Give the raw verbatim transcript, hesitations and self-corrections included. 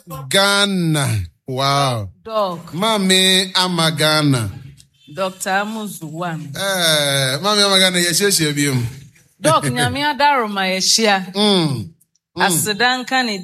Ghana. Wow. Doc. Mami ama Ghana. Doctor Amuzuwan. Eh, Mami ama Ghana yesheshe biom. Doc nyame adaro ma yeshia. Mm. Asidan kan